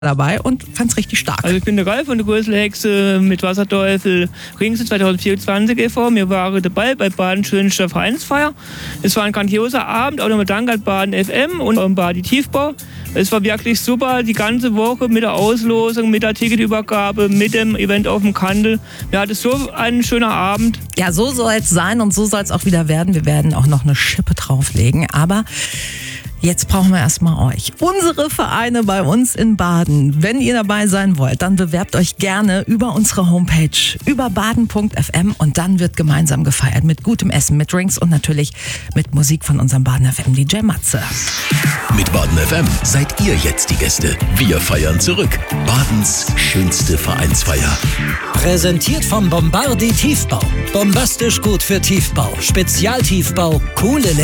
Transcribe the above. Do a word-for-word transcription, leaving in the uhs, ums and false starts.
dabei und fand's richtig stark. Also ich bin der Ralf von der Gröselhexe mit Wasserteufel Ringsel zwanzig vierundzwanzig e V. Wir waren dabei bei Baden schönster Vereinsfeier. Es war ein grandioser Abend, auch nochmal Dank an Baden F M und an Badi Tiefbau. Es war wirklich super, die ganze Woche mit der Auslosung, mit der Ticketübergabe, mit dem Event auf dem Kandel. Wir hatten so einen schönen Abend. Ja, so soll es sein und so soll es auch wieder werden. Wir werden auch noch eine Schippe drauflegen, aber jetzt brauchen wir erstmal euch. Unsere Vereine bei uns in Baden. Wenn ihr dabei sein wollt, dann bewerbt euch gerne über unsere Homepage, über baden punkt f m und dann wird gemeinsam gefeiert mit gutem Essen, mit Drinks und natürlich mit Musik von unserem Baden F M D J Matze. Mit Baden F M seid ihr jetzt die Gäste. Wir feiern zurück. Badens schönste Vereinsfeier. Präsentiert vom Bombardi Tiefbau. Bombastisch gut für Tiefbau. Spezialtiefbau, coole